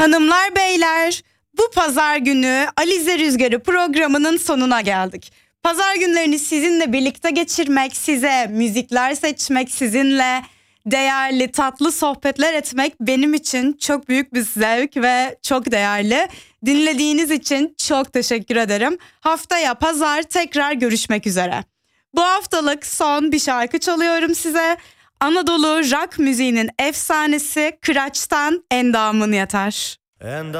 Hanımlar beyler, bu pazar günü Alize Rüzgarı programının sonuna geldik. Pazar günlerini sizinle birlikte geçirmek, size müzikler seçmek, sizinle değerli tatlı sohbetler etmek benim için çok büyük bir zevk ve çok değerli. Dinlediğiniz için çok teşekkür ederim. Haftaya pazar tekrar görüşmek üzere. Bu haftalık son bir şarkı çalıyorum size. Anadolu rock müziğinin efsanesi Kıraç'tan Endamın Yeter.